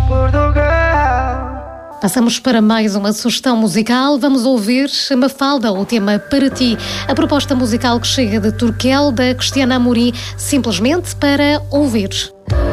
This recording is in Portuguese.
Portugal. Passamos para mais uma sugestão musical. Vamos ouvir Mafalda, o tema Para Ti. A proposta musical que chega de Turquel, da Cristiana Amorim, simplesmente para ouvir.